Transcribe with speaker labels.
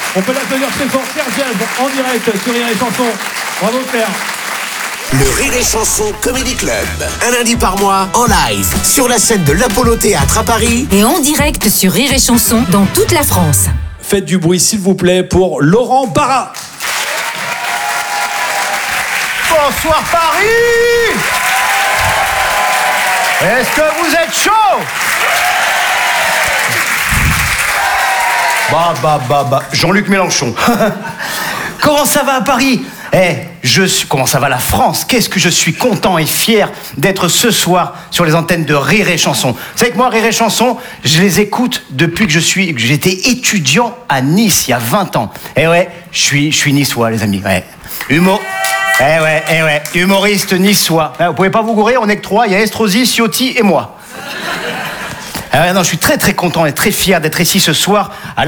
Speaker 1: On peut l'applaudir très fort, Serge Gainsbourg, en direct sur Rire et Chanson. Bravo Claire.
Speaker 2: Le Rire et Chanson Comedy Club, un lundi par mois, en live, sur la scène de l'Apollo Théâtre à Paris.
Speaker 3: Et en direct sur Rire et Chanson dans toute la France.
Speaker 1: Faites du bruit s'il vous plaît pour Laurent Barra.
Speaker 4: Bonsoir Paris. Est-ce que vous êtes chaud? Bah, Jean-Luc Mélenchon. Comment ça va à Paris? Comment ça va la France? Qu'est-ce que je suis content et fier d'être ce soir sur les antennes de Rire et Chanson. Vous savez que moi, Rire et Chanson, je les écoute depuis que j'étais étudiant à Nice, il y a 20 ans. Je suis niçois, les amis. Humoriste niçois. Vous pouvez pas vous gourer, on est que 3, il y a Estrosi, Ciotti et moi. Je suis très très content et très fier d'être ici ce soir à